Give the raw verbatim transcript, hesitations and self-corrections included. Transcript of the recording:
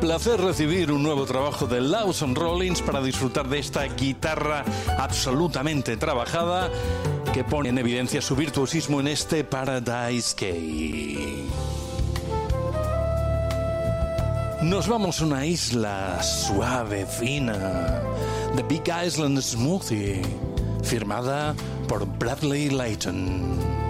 placer recibir un nuevo trabajo de Lawson Rollins para disfrutar de esta guitarra absolutamente trabajada que pone en evidencia su virtuosismo en este Paradise Key. Nos vamos a una isla suave, fina, The Big Island Smoothie, firmada por Bradley Layton.